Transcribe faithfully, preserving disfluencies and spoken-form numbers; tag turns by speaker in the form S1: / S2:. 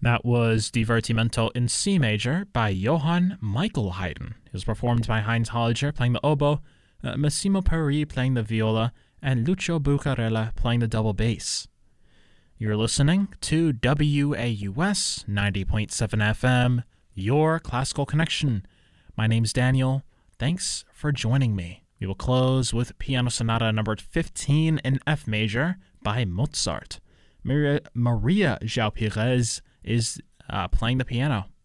S1: That was Divertimento in C major by Johann Michael Haydn. It was performed by Heinz Holliger playing the oboe, uh, Massimo Peri playing the viola, and Lucio Bucarella playing the double bass. You're listening to W A U S ninety point seven F M, your classical connection. My name's Daniel. Thanks for joining me. We will close with Piano Sonata number fifteen in F major by Mozart. Maria, Maria João Pires is uh, playing the piano.